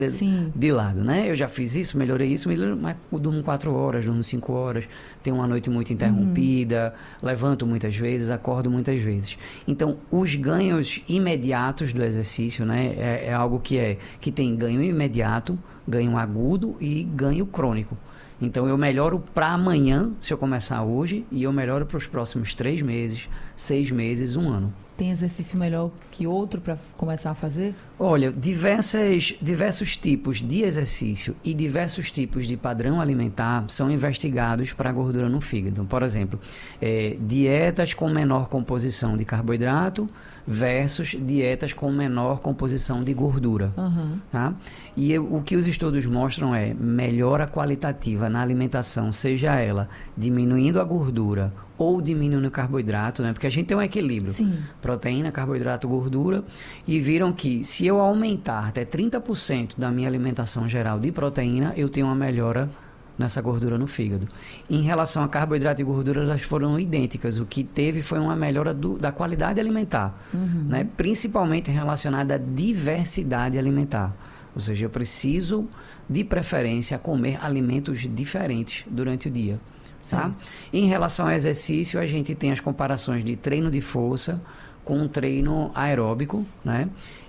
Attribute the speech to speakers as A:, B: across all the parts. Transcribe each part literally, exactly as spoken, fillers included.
A: Sim.
B: de lado, né? Eu já fiz isso, melhorei isso, melhorei, mas eu durmo quatro horas, durmo cinco horas, tenho uma noite muito interrompida, uhum. levanto muitas vezes, acordo muitas vezes. Então, os ganhos imediatos do exercício, né? É, é algo que é que tem ganho imediato, ganho agudo e ganho crônico. Então, eu melhoro para amanhã, se eu começar hoje, e eu melhoro para os próximos três meses, seis meses, um ano.
A: Tem exercício melhor que outro para começar a fazer?
B: Olha, diversas, diversos tipos de exercício e diversos tipos de padrão alimentar são investigados para a gordura no fígado. Por exemplo, é, dietas com menor composição de carboidrato versus dietas com menor composição de gordura.
A: Uhum.
B: Tá? E eu, o que os estudos mostram é melhora qualitativa na alimentação, seja ela diminuindo a gordura ou diminuindo o carboidrato, né? Porque a gente tem um equilíbrio.
A: Sim.
B: Proteína, carboidrato, gordura. E viram que se eu aumentar até trinta por cento da minha alimentação geral de proteína, eu tenho uma melhora nessa gordura no fígado. Em relação a carboidrato e gordura, elas foram idênticas. O que teve foi uma melhora do, da qualidade alimentar,
A: uhum.
B: né? Principalmente relacionada à diversidade alimentar. Ou seja, eu preciso, de preferência, comer alimentos diferentes durante o dia. Tá? Em relação ao exercício, a gente tem as comparações de treino de força com um treino aeróbico, né?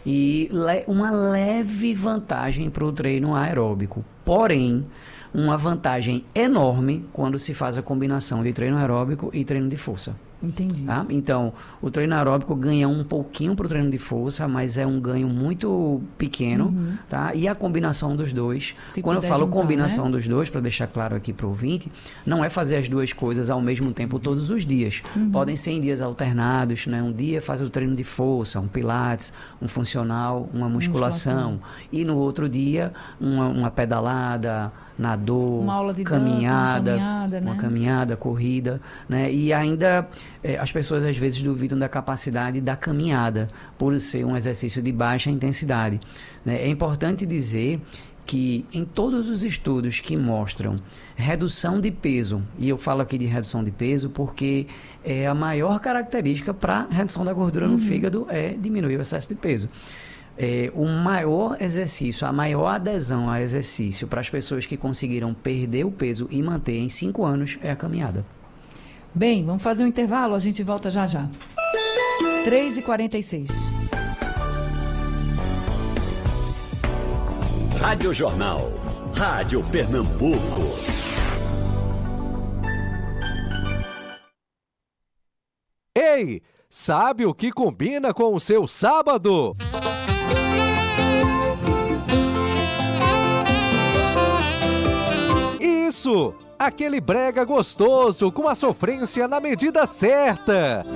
B: E le- uma leve vantagem para o treino aeróbico. Porém, uma vantagem enorme quando se faz a combinação de treino aeróbico e treino de força.
A: Entendi.
B: Tá? Então, o treino aeróbico ganha um pouquinho para o treino de força, mas é um ganho muito pequeno,
A: uhum.
B: tá? E a combinação dos dois,
A: Se
B: quando eu falo
A: juntar,
B: combinação
A: né?
B: dos dois, para deixar claro aqui para o ouvinte, não é fazer as duas coisas ao mesmo tempo todos os dias.
A: Uhum.
B: Podem ser em dias alternados, né? Um dia faz o treino de força, um pilates, um funcional, uma musculação. musculação. E no outro dia, uma, uma pedalada, nadou,
A: uma aula de
B: caminhada,
A: dança, uma caminhada, né?
B: uma caminhada, corrida, né? E ainda é, as pessoas às vezes duvidam da capacidade da caminhada, por ser um exercício de baixa intensidade, né? É importante dizer que em todos os estudos que mostram redução de peso, e eu falo aqui de redução de peso porque é a maior característica para redução da gordura
A: uhum.
B: no fígado é diminuir o excesso de peso. É, o maior exercício, a maior adesão a exercício para as pessoas que conseguiram perder o peso e manter em cinco anos é a caminhada.
A: Bem, vamos fazer um intervalo, a gente volta já já. três e quarenta e seis.
C: Rádio Jornal, Rádio Pernambuco.
D: Ei, sabe o que combina com o seu sábado? Isso! Aquele brega gostoso com a sofrência na medida certa.